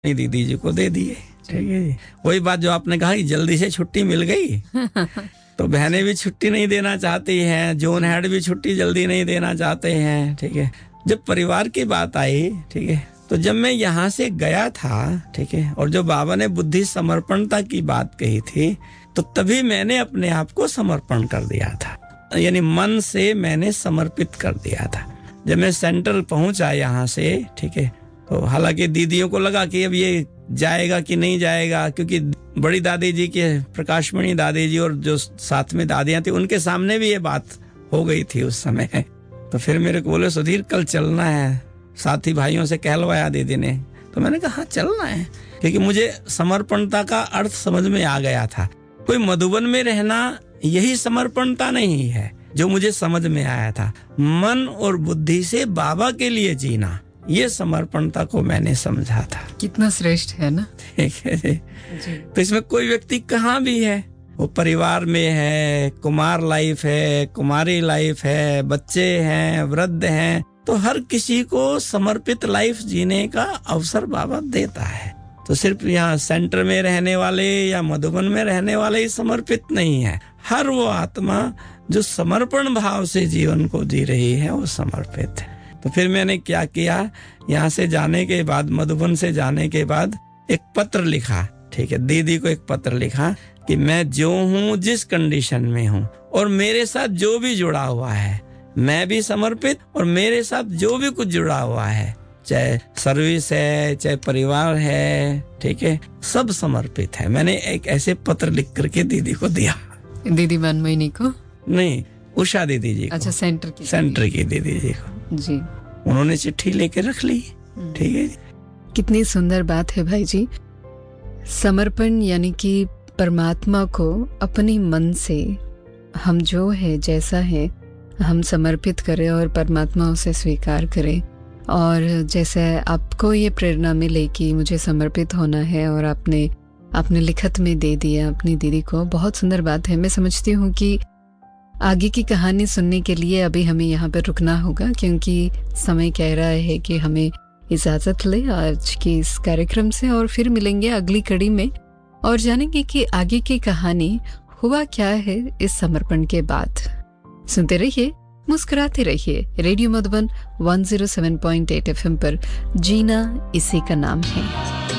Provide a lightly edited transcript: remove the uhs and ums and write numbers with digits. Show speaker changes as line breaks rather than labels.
दीदी जी को दे दिए। ठीक है जी। वही बात जो आपने कहा कि जल्दी से छुट्टी मिल गई तो बहनें भी छुट्टी नहीं देना चाहती हैं, जोन हेड भी छुट्टी जल्दी नहीं देना चाहते हैं। ठीक है, जब परिवार की बात आई, ठीक है, तो जब मैं यहाँ से गया था, ठीक है, और जो बाबा ने बुद्धि समर्पणता की बात कही थी, तो तभी मैंने अपने आप को समर्पण कर दिया था, यानी मन से मैंने समर्पित कर दिया था। जब मैं सेंट्रल पहुंचा यहाँ से, ठीक है, तो हालांकि दीदियों को लगा कि अब ये जाएगा कि नहीं जाएगा, क्योंकि बड़ी दादी जी के प्रकाशमणि दादी जी और जो साथ में दादियां थी उनके सामने भी ये बात हो गई थी उस समय। तो फिर मेरे को बोले सुधीर कल चलना है, साथी भाइयों से कहलवाया दीदी ने। तो मैंने कहा हाँ चलना है, क्योंकि मुझे समर्पणता का अर्थ समझ में आ गया था। कोई मधुबन में रहना यही समर्पणता नहीं है जो मुझे समझ में आया था। मन और बुद्धि से बाबा के लिए जीना, ये समर्पणता को मैंने समझा था।
कितना श्रेष्ठ है ना।
ठीक है जी। तो इसमें कोई व्यक्ति कहाँ भी है, वो परिवार में है, कुमार लाइफ है, कुमारी लाइफ है, बच्चे हैं, वृद्ध हैं, तो हर किसी को समर्पित लाइफ जीने का अवसर बाबा देता है। तो सिर्फ यहाँ सेंटर में रहने वाले या मधुबन में रहने वाले ही समर्पित नहीं है। हर वो आत्मा जो समर्पण भाव से जीवन को जी रही है वो समर्पित है। तो फिर मैंने क्या किया, यहाँ से जाने के बाद, मधुबन से जाने के बाद एक पत्र लिखा। ठीक है, दीदी को एक पत्र लिखा कि मैं जो हूँ, जिस कंडीशन में हूँ, और मेरे साथ जो भी जुड़ा हुआ है, मैं भी समर्पित, और मेरे साथ जो भी कुछ जुड़ा हुआ है, चाहे सर्विस है, चाहे परिवार है, ठीक है, सब समर्पित है। मैंने एक ऐसे पत्र लिख करके दीदी को दिया।
दीदी मनमोहिनी को
नहीं, उषा दीदी जी को।
अच्छा, सेंटर की
दीदी जी को
जी।
उन्होंने चिट्ठी लेके रख ली। ठीक है,
कितनी सुंदर बात है भाई जी। समर्पण यानी कि परमात्मा को अपने मन से हम जो है, जैसा है, हम समर्पित करें और परमात्मा उसे स्वीकार करे। और जैसे आपको ये प्रेरणा मिले कि मुझे समर्पित होना है और आपने लिखत में दे दिया अपनी दीदी को, बहुत सुंदर बात है। मैं समझती हूँ कि आगे की कहानी सुनने के लिए अभी हमें यहाँ पर रुकना होगा, क्योंकि समय कह रहा है कि हमें इजाज़त ले आज के इस कार्यक्रम से, और फिर मिलेंगे अगली कड़ी में और जानेंगे कि आगे की कहानी हुआ क्या है इस समर्पण के बाद। सुनते रहिए, मुस्कुराते रहिए। रेडियो मधुबन 107.8 FM पर जीना इसी का नाम है।